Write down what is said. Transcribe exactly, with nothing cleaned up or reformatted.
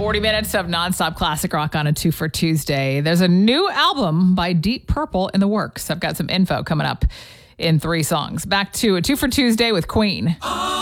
forty minutes of nonstop classic rock on a two for Tuesday. There's a new album by Deep Purple in the works. I've got some info coming up in three songs. Back to a two for Tuesday with Queen.